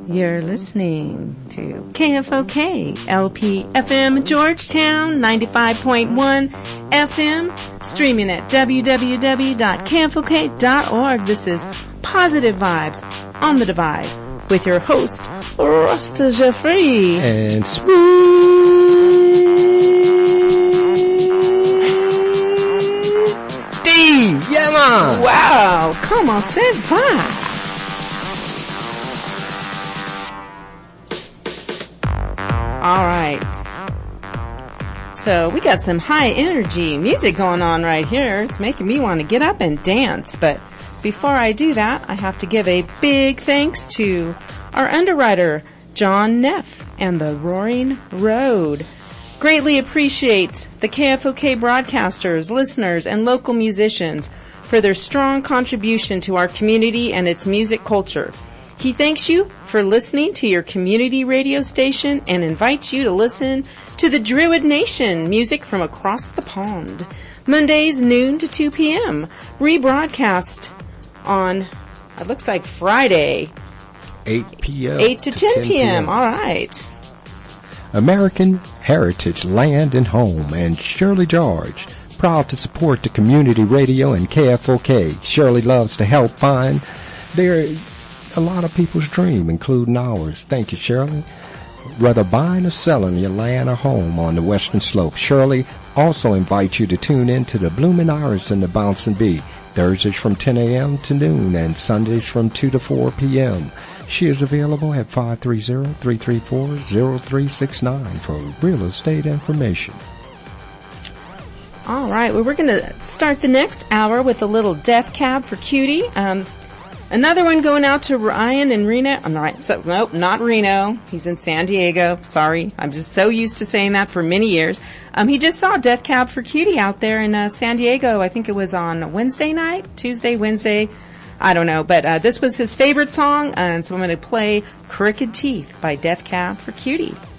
You're listening to KFOK LP FM Georgetown 95.1 FM, streaming at www.kfok.org. This is Positive Vibes on the Divide with your host, Rasta Jeffrey. And Smooth D. Yeah, man. Wow. Comment ça va? All right. So we got some high energy music going on right here. It's making me want to get up and dance. But before I do that, I have to give a big thanks to our underwriter, John Neff, and the Roaring Road. Greatly appreciates the KFOK broadcasters, listeners, and local musicians for their strong contribution to our community and its music culture. He thanks you for listening to your community radio station and invites you to listen to the Druid Nation music from across the pond. Mondays noon to 2 p.m. Rebroadcast on, it looks like Friday. 8 p.m. 8 to 10 p.m. All right. American Heritage Land and Home and Shirley George, proud to support the community radio and KFOK. Shirley loves to help find a lot of people's dream, including ours. Thank you, Shirley. Whether buying or selling your land or home on the Western Slope, Shirley also invites you to tune in to the Bloomin' Iris and the Bouncing Bee, Thursdays from 10 a.m. to noon and Sundays from 2 to 4 p.m. She is available at 530-334-0369 for real estate information. All right, well, we're going to start the next hour with a little Death Cab for Cutie. Another one going out to Ryan and Reno. Nope, not Reno. He's in San Diego. Sorry. I'm just so used to saying that for many years. He just saw Death Cab for Cutie out there in San Diego. I think it was on Tuesday, Wednesday. I don't know. But this was his favorite song, and so I'm going to play Crooked Teeth by Death Cab for Cutie.